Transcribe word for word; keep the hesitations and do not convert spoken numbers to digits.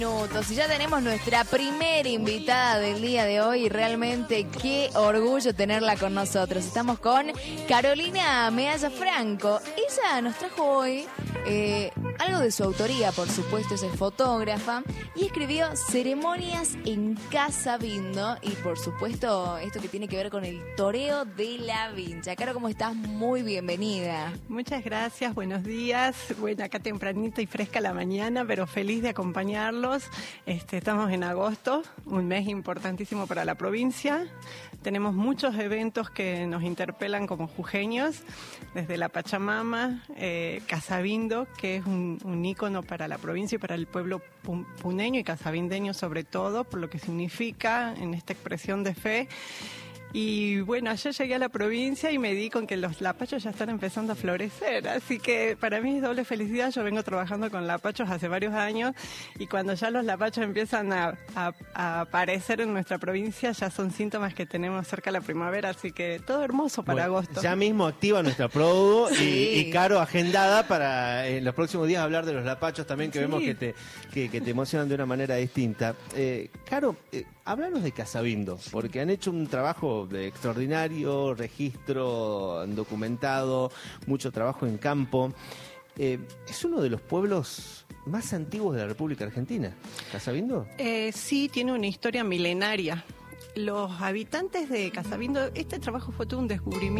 Minutos y ya tenemos nuestra primera invitada del día de hoy y realmente qué orgullo tenerla con nosotros. Estamos con Carolina Mealla Franco. Ella nos trajo hoy eh, algo de su autoría, por supuesto, ella es fotógrafa y escribió Ceremonias en Casabindo y por supuesto esto que tiene que ver con el toreo de la vincha. Caro, ¿cómo estás? Muy bienvenida. Muchas gracias, buenos días. Bueno, acá tempranita y fresca la mañana, pero feliz de acompañarlos. Este, estamos en agosto, un mes importantísimo para la provincia. Tenemos muchos eventos que nos interpelan como jujeños, desde la Pachamama, eh, Casabindo, que es un, un ícono para la provincia y para el pueblo puneño y casabindeño sobre todo, por lo que significa en esta expresión de fe. Y bueno, ayer llegué a la provincia y me di con que los lapachos ya están empezando a florecer, así que para mí es doble felicidad. Yo vengo trabajando con lapachos hace varios años y cuando ya los lapachos empiezan a, a, a aparecer en nuestra provincia ya son síntomas que tenemos cerca de la primavera, así que todo hermoso para bueno, agosto. Ya mismo activa nuestra produ sí. y, y Caro agendada para en los próximos días hablar de los lapachos también, que sí. vemos que te, que, que te emocionan de una manera distinta. Eh, Caro, eh, háblanos de Casabindo, porque han hecho un trabajo de extraordinario, registro documentado, mucho trabajo en campo. Eh, es uno de los pueblos más antiguos de la República Argentina, ¿Casabindo? Eh, sí, tiene una historia milenaria. Los habitantes de Casabindo, este trabajo fue todo un descubrimiento